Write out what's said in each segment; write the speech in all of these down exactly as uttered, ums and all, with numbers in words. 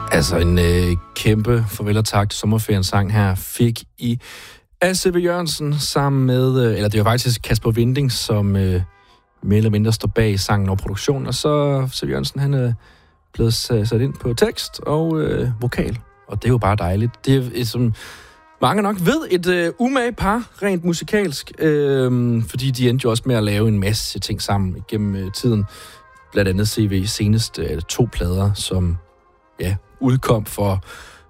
Altså en øh, kæmpe farvel og tak til sommerferien-sang her fik I af C V Jørgensen sammen med, øh, eller det var faktisk Kasper Winding, som øh, mere eller mindre står bag sangen og produktionen, og så C V Jørgensen, han er blevet sat ind på tekst og øh, vokal, og det er jo bare dejligt. Det er, som mange nok ved, et øh, umage par, rent musikalsk, øh, fordi de endte jo også med at lave en masse ting sammen gennem øh, tiden. Blandt andet C V senest øh, to plader, som ja, udkom for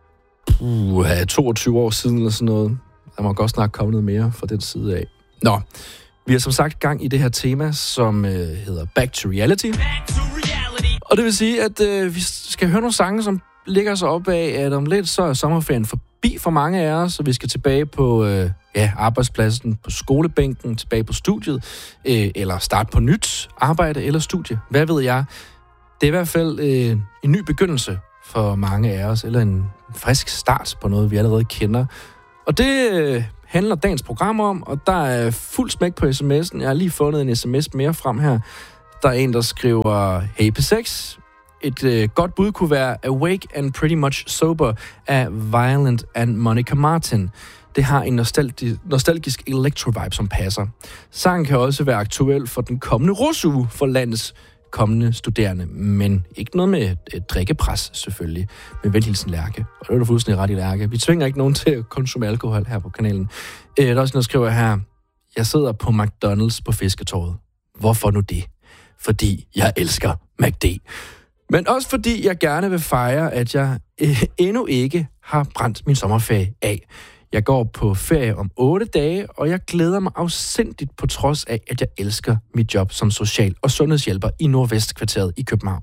uh, toogtyve år siden eller sådan noget. Der må godt snart komme noget mere fra den side af. Nå, vi har som sagt gang i det her tema, som øh, hedder Back to Reality. Back to reality. Og det vil sige, at øh, vi skal høre nogle sange, som ligger så op af, at om lidt så er sommerferien forbi for mange af os, så vi skal tilbage på øh, ja, arbejdspladsen, på skolebænken, tilbage på studiet, øh, eller starte på nyt arbejde eller studie. Hvad ved jeg? Det er i hvert fald øh, en ny begyndelse for mange af os, eller en frisk start på noget, vi allerede kender. Og det øh, handler dagens program om, og der er fuld smæk på sms'en. Jeg har lige fundet en sms mere frem her. Der er en, der skriver, hey P seks, et øh, godt bud kunne være Awake and Pretty Much Sober af Violent and Monica Martin. Det har en nostalgisk, nostalgisk electro-vibe, som passer. Sangen kan også være aktuel for den kommende rusuge for landets kommende studerende, men ikke noget med et, et drikkepres, selvfølgelig. Med velhilsen Lærke. Og det er du fuldstændig ret i, Lærke. Vi tvinger ikke nogen til at konsumere alkohol her på kanalen. Øh, der er også noget, der skriver her. Jeg sidder på McDonald's på Fisketorvet. Hvorfor nu det? Fordi jeg elsker McD. Men også fordi jeg gerne vil fejre, at jeg øh, endnu ikke har brændt min sommerferie af. Jeg går på ferie om otte dage, og jeg glæder mig afsindigt på trods af, at jeg elsker mit job som social- og sundhedshjælper i Nordvestkvarteret i København.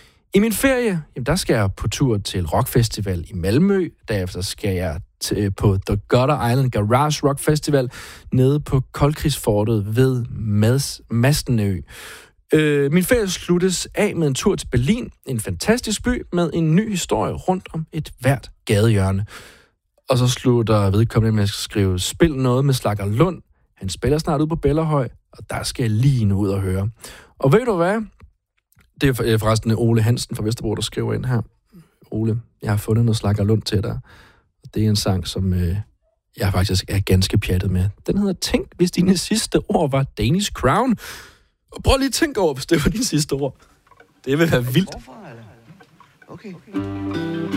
I min ferie, jamen der skal jeg på tur til Rock Festival i Malmø. Derefter skal jeg til, på The Gutter Island Garage Rock Festival nede på Koldkrigsfortet ved Mads, Mastenø. Øh, min ferie sluttes af med en tur til Berlin, en fantastisk by med en ny historie rundt om et hvert gadehjørne. Og så slutter vedkommende med at skrive, spil noget med Slakker Lund. Han spiller snart ud på Bellerhøj, og der skal jeg lige nu ud og høre. Og ved du hvad? Det er forresten Ole Hansen fra Vesterbro, der skriver ind her. Ole, jeg har fundet noget Slakker Lund til dig. Det er en sang, som øh, jeg faktisk er ganske pjattet med. Den hedder Tænk, hvis dine sidste ord var Danish Crown. Og prøv lige at tænke over, hvis det var dine sidste ord. Det vil være vildt. Okay.